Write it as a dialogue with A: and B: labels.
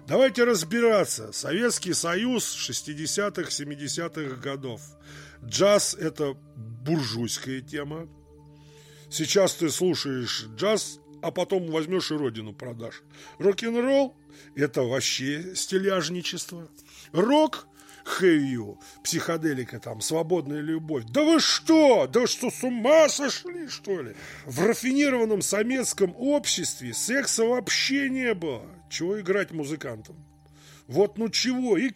A: Давайте разбираться. Советский Союз 60-х, 70-х годов. Джаз – это буржуйская тема. Сейчас ты слушаешь джаз, а потом возьмешь и родину продашь. Рок-н-ролл – это вообще стиляжничество. Рок – хэвью, психоделика, там, свободная любовь. Да вы что? Да вы что, с ума сошли, что ли? В рафинированном советском обществе секса вообще не было. Чего играть музыкантам? Вот ну чего? И